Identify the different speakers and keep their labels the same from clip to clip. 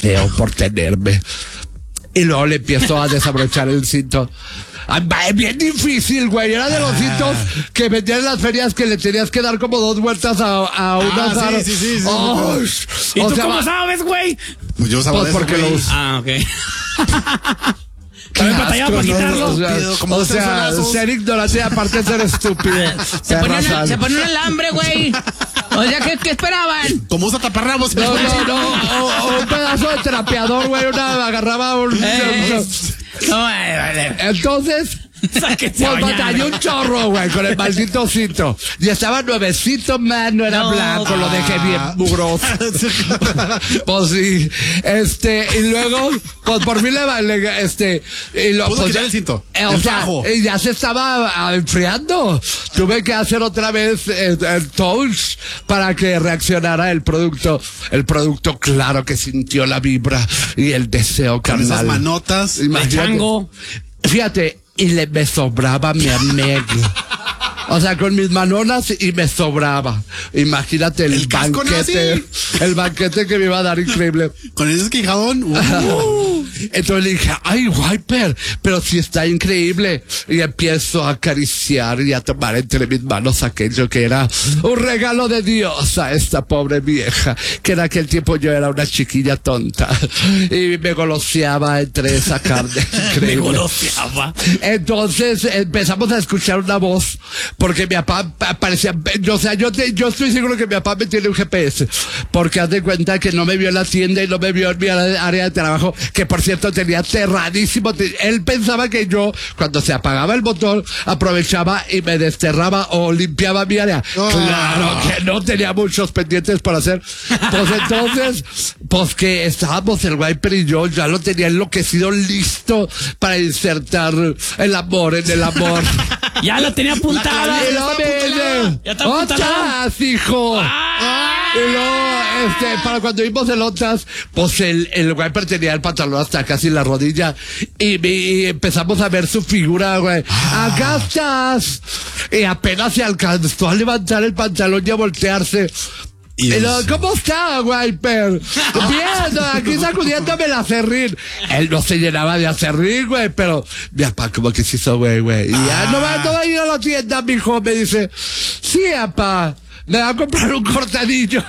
Speaker 1: feo por tenerme. Y luego le empiezo a desabrochar el cinto. Es bien difícil, güey. Era de los cintos que vendían en las ferias que le tenías que dar como 2 vueltas a unas aros.
Speaker 2: Sí.
Speaker 1: Oh,
Speaker 3: ¿Y tú cómo sabes, güey?
Speaker 2: Pues yo sabía eso,
Speaker 1: porque
Speaker 2: güey.
Speaker 1: lo uso.
Speaker 3: Ok. También batallaba para quitarlo.
Speaker 1: O sea, ser ignorante y aparte ser estúpido.
Speaker 3: Se ponía un alambre, güey. O sea, ¿qué esperaban?
Speaker 2: ¿Cómo usa taparrabos?
Speaker 1: No. O un pedazo de trapeador, güey. Agarraba un... Entonces... Pues batallé un chorro, güey, con el maldito cinto. Y estaba nuevecito, man, no era blanco, lo dejé bien mugroso. Pues sí, y luego, pues por fin
Speaker 2: ¿Pudo quitar el cinto?
Speaker 1: O sea, ya se estaba enfriando. Tuve que hacer otra vez el touch para que reaccionara el producto. El producto, claro que sintió la vibra y el deseo carnal.
Speaker 2: Con esas manotas.
Speaker 3: Chango.
Speaker 1: Fíjate, y me sobraba mi amigo. O sea, con mis manonas y me sobraba. Imagínate el banquete. El banquete que me iba a dar increíble.
Speaker 2: Con ese esquijadón.
Speaker 1: Entonces le dije, ay, Wiper, pero sí está increíble. Y empiezo a acariciar y a tomar entre mis manos aquello que era un regalo de Dios a esta pobre vieja, que en aquel tiempo yo era una chiquilla tonta. Y me goloseaba entre esa carne increíble.
Speaker 3: Me goloseaba.
Speaker 1: Entonces empezamos a escuchar una voz, porque mi papá parecía, o sea, yo estoy seguro que mi papá me tiene un GPS, porque haz de cuenta que no me vio en la tienda y no me vio en mi área de trabajo, que por cierto tenía aterradísimo. Él pensaba que yo, cuando se apagaba el motor, aprovechaba y me desterraba o limpiaba mi área. Claro que no, tenía muchos pendientes por hacer. Pues entonces, pues que estábamos el Wiper y yo, ya lo tenía enloquecido, listo para insertar el amor en el amor.
Speaker 3: Ya lo tenía apuntada.
Speaker 1: Ya está apuntada. ¡Otras, hijo! Y luego, para cuando vimos el otras, pues el Wiper tenía el pantalón hasta casi la rodilla. Y empezamos a ver su figura, güey. ¡Acá estás! Y apenas se alcanzó a levantar el pantalón y a voltearse. ¿Cómo está, Wiper? Bien, aquí sacudiéndome el acerrín. Él no se llenaba de acerrín, güey, pero mi papá como que se hizo, güey. Y ya no va a ir a la tienda, mijo. Me dice, sí, papá, me va a comprar un cortadillo.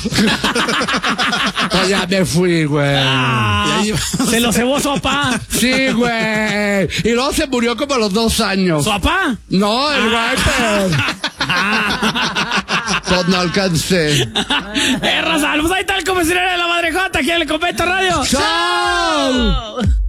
Speaker 1: Pues ya me fui, güey.
Speaker 3: Se lo cebó su papá.
Speaker 1: Sí, güey. Y luego se murió como a los 2 años.
Speaker 3: ¿Su papá?
Speaker 1: No, el Wiper. Pues no alcancé.
Speaker 3: Raza, pues ahí está el comisario de la Madrejota aquí en el Convento Radio.
Speaker 1: ¡Chao!